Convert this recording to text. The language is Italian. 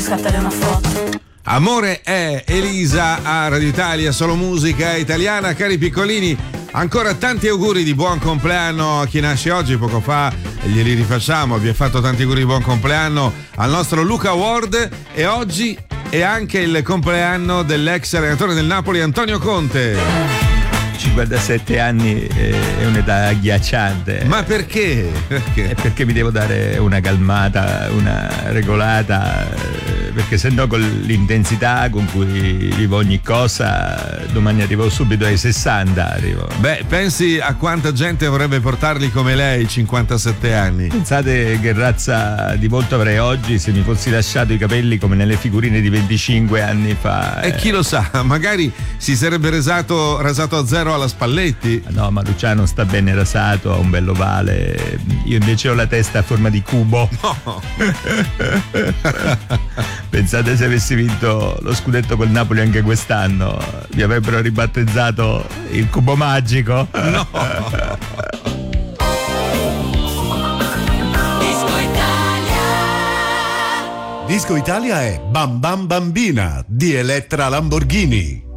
scattare una foto. Amore è Elisa a Radio Italia, solo musica italiana. Cari piccolini, ancora tanti auguri di buon compleanno a chi nasce oggi. Poco fa glieli rifacciamo, vi ha fatto tanti auguri di buon compleanno al nostro Luca Ward, e oggi è anche il compleanno dell'ex allenatore del Napoli Antonio Conte. 57 anni è un'età agghiacciante. Ma perché? Perché mi devo dare una calmata, una regolata, perché se no con l'intensità con cui vivo ogni cosa, domani arrivo subito ai 60. Beh, pensi a quanta gente vorrebbe portarli come lei, 57 anni. Pensate che razza di volto avrei oggi se mi fossi lasciato i capelli come nelle figurine di 25 anni fa. E chi lo sa, magari si sarebbe rasato a zero alla Spalletti. No, ma Luciano sta bene rasato, ha un bello ovale. Io invece ho la testa a forma di cubo. No. Pensate se avessi vinto lo scudetto col Napoli anche quest'anno, mi avrebbero ribattezzato il cubo magico. No. Disco Italia è Bam Bam Bambina di Elettra Lamborghini.